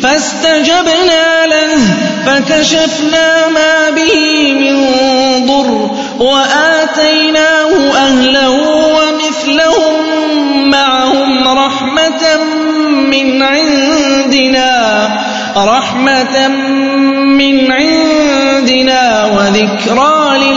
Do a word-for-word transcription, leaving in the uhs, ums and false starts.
فاستجبنا له فكشفنا ما به من ضر وآتيناه أهله ومثلهم معهم رحمة من عندنا رحمة من عندنا وذكرى